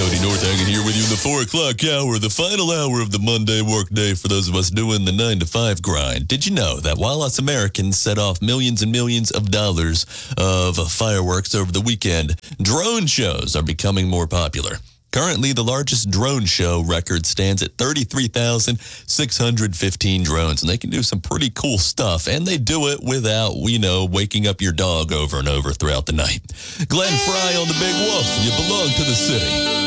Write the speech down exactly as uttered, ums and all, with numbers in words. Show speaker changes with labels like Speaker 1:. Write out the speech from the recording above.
Speaker 1: Cody Northagen here with you in the four o'clock hour, the final hour of the Monday workday for those of us doing the nine to five grind. Did you know that while us Americans set off millions and millions of dollars of fireworks over the weekend, drone shows are becoming more popular? Currently, the largest drone show record stands at thirty-three thousand six hundred fifteen drones, and they can do some pretty cool stuff, and they do it without, you know, waking up your dog over and over throughout the night. Glenn Fry on the Big Wolf. You belong to the city.